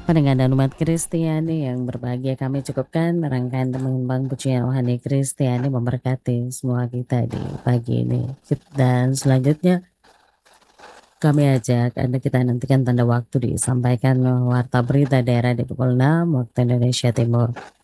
Pendengar dan umat Kristiani yang berbahagia, kami cukupkan rangkaian tembang pujian rohani Kristiani memberkati semua kita di pagi ini. Dan selanjutnya kami ajak Anda, kita nantikan tanda waktu disampaikan warta berita daerah di pukul 6 waktu Indonesia Timur.